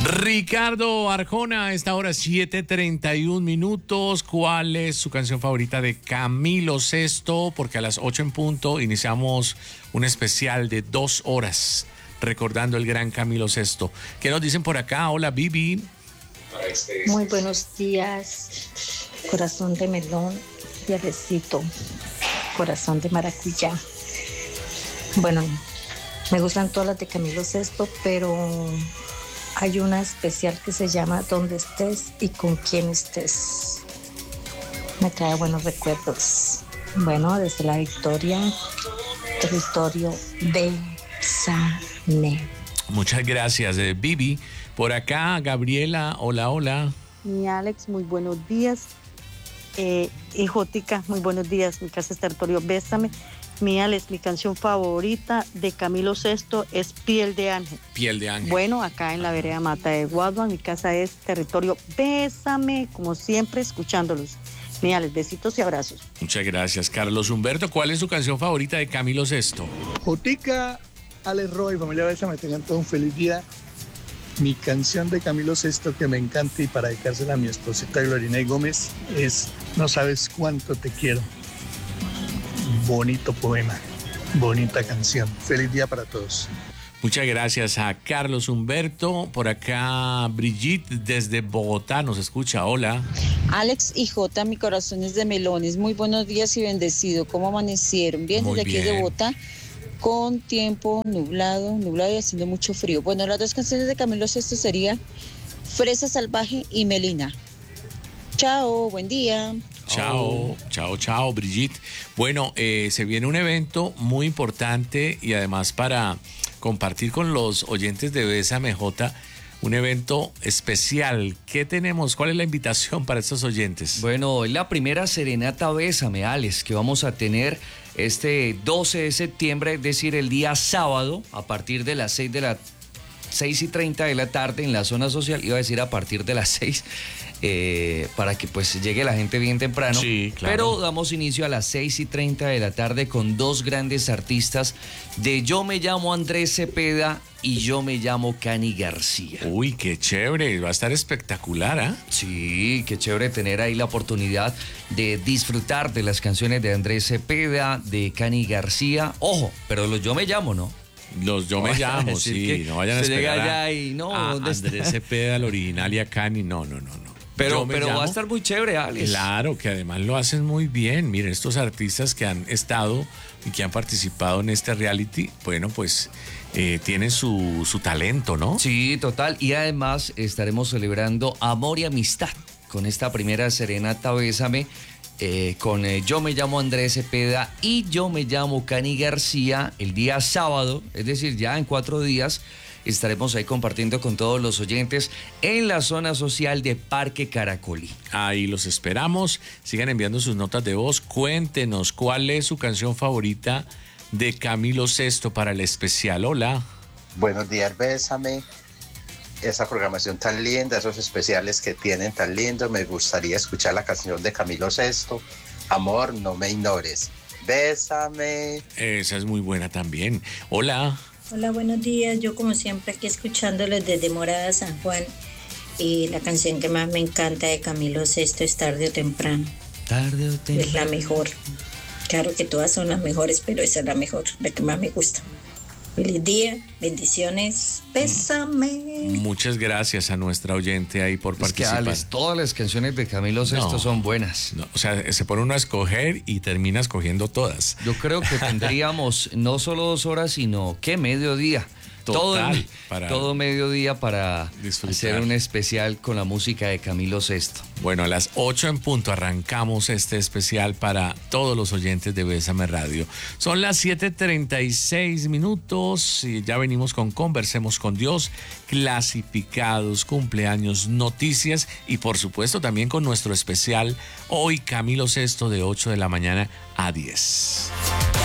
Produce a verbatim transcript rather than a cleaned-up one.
Ricardo Arjona, a esta hora siete treinta y un minutos. ¿Cuál es su canción favorita de Camilo Sesto? Porque a las ocho en punto iniciamos un especial de dos horas recordando el gran Camilo Sesto. ¿Qué nos dicen por acá? Hola, Vivi. Muy buenos días, corazón de melón, viajecito, corazón de maracuyá. Bueno, me gustan todas las de Camilo Sesto, pero hay una especial que se llama Donde estés y con quién estés. Me trae buenos recuerdos. Bueno, desde la Victoria, territorio de Sané. Muchas gracias, eh, Vivi. Por acá, Gabriela, hola, hola. Mi Alex, muy buenos días. Eh, Hijótica, muy buenos días. Mi casa es territorio Bésame. Mi Alex, mi canción favorita de Camilo Sesto es Piel de Ángel. Piel de Ángel. Bueno, acá en la vereda Mata de Guadua, mi casa es territorio Bésame, como siempre, escuchándolos. Mi Alex, besitos y abrazos. Muchas gracias, Carlos Humberto. ¿Cuál es su canción favorita de Camilo Sesto? Jotica, Alex Roy, familia Bésame, tengan todo un feliz día. Mi canción de Camilo Sesto que me encanta y para dedicársela a mi esposita Glorina Gómez es No sabes cuánto te quiero. Bonito poema, bonita canción. Feliz día para todos. Muchas gracias a Carlos Humberto. Por acá, Brigitte desde Bogotá nos escucha. Hola. Alex y Jota, mi corazón es de melones. Muy buenos días y bendecido. ¿Cómo amanecieron? Bien, Muy desde aquí bien. de Bogotá, con tiempo nublado, nublado y haciendo mucho frío. Bueno, las dos canciones de Camilo Sesto serían Fresa Salvaje y Melina. Chao, buen día. Chao, chao, chao, Brigitte. Bueno, eh, se viene un evento muy importante y además para compartir con los oyentes de Bésame Jota, un evento especial. ¿Qué tenemos? ¿Cuál es la invitación para estos oyentes? Bueno, es la primera serenata Bésame, Alex, que vamos a tener este doce de septiembre, es decir, el día sábado, a partir de las seis de la seis y treinta de la tarde en la zona social, iba a decir a partir de las seis, eh, para que pues llegue la gente bien temprano. Sí, claro. Pero damos inicio a las seis y treinta de la tarde con dos grandes artistas de Yo me llamo Andrés Cepeda y Yo me llamo Cani García. Uy, qué chévere, va a estar espectacular, ¿ah? ¿eh? Sí, qué chévere tener ahí la oportunidad de disfrutar de las canciones de Andrés Cepeda, de Cani García. Ojo, pero los Yo me llamo, ¿no? Los Yo me llamo, sí, no vayan a se llega esperar allá y no, a ¿dónde está? Andrés Cepeda, el original, y a Cani, no, no, no, no. Pero, Yo me pero va llamo. a estar muy chévere, Alex. Claro, que además lo hacen muy bien. Miren, estos artistas que han estado y que han participado en este reality, bueno, pues eh, tienen su, su talento, ¿no? Sí, total. Y además estaremos celebrando amor y amistad con esta primera serenata Bésame. Eh, con eh, Yo me llamo Andrés Cepeda y Yo me llamo Cani García el día sábado, es decir, ya en cuatro días estaremos ahí compartiendo con todos los oyentes en la zona social de Parque Caracolí. Ahí los esperamos, sigan enviando sus notas de voz, cuéntenos cuál es su canción favorita de Camilo Sesto para el especial. Hola. Buenos días, Bésame. Esa programación tan linda, esos especiales que tienen tan lindos. Me gustaría escuchar la canción de Camilo Sesto, Amor, no me ignores. Bésame. Esa es muy buena también. Hola. Hola, buenos días. Yo como siempre aquí escuchándoles desde Morada, San Juan. Y la canción que más me encanta de Camilo Sesto es Tarde o Temprano. Tarde o temprano. Es la mejor. Claro que todas son las mejores, pero esa es la mejor, la que más me gusta. Feliz día, bendiciones, bésame. Muchas gracias a nuestra oyente ahí por Es que, participar. Alex, todas las canciones de Camilo Sesto No. son buenas. No, o sea, se pone uno a escoger y termina escogiendo todas. Yo creo que tendríamos no solo dos horas, sino que mediodía. Total, todo, para todo mediodía para disfrutar. hacer un especial con la música de Camilo Sesto. Bueno, a las ocho en punto arrancamos este especial para todos los oyentes de Bésame Radio. Son las siete treinta y seis minutos y ya venimos con Conversemos con Dios, clasificados, cumpleaños, noticias y por supuesto también con nuestro especial hoy Camilo Sesto de ocho de la mañana a diez.